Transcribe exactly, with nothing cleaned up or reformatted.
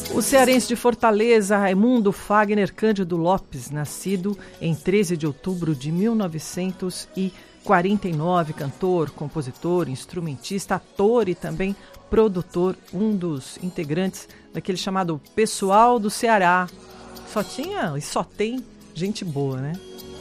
O cearense de Fortaleza, Raimundo Fagner Cândido Lopes, nascido em treze de outubro de mil novecentos e quarenta e nove, cantor, compositor, instrumentista, ator e também produtor, um dos integrantes daquele chamado Pessoal do Ceará. Só tinha e só tem gente boa, né?